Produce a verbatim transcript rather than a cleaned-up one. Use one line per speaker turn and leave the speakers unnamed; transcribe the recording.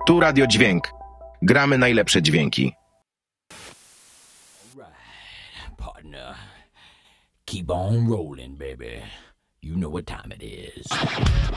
Tu Radio Dźwięk. Gramy najlepsze dźwięki.
Right, partner. Keep on rolling, baby. You know what time it is.